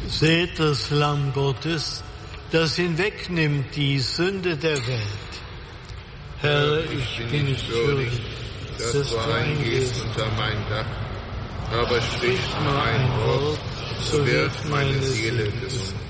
Seht das Lamm Gottes, das hinwegnimmt die Sünde der Welt. Herr, ich bin nicht würdig, dass du eingehst unter mein Dach, aber sprich nur ein Wort, so wird meine Seele gesund.